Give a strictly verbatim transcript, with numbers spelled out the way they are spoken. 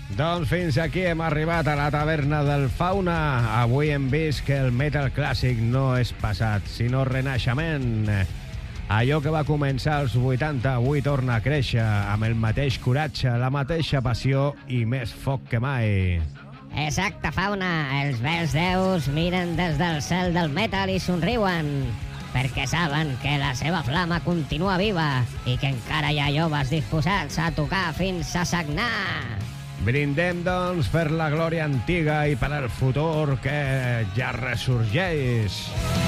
Doncs fins aquí hem arribat a la taverna del Fauna. Avui hem vist que el metal clàssic no és passat, sinó renaixement. Allò que va començar als vuitanta avui torna a créixer amb el mateix coratge, la mateixa passió i més foc que mai. Exacte, Fauna. Els vells déus miren des del cel del metal i somriuen, perquè saben que la seva flama continua viva i que encara hi ha joves disposats a tocar fins a sagnar. Brindem, doncs, per la glòria antiga i per al futur que ja ressorgeix.